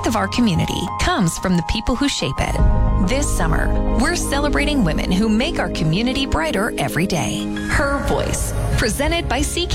strength of our community comes from the people who shape it. This summer, we're celebrating women who make our community brighter every day. Her Voice, presented by CK.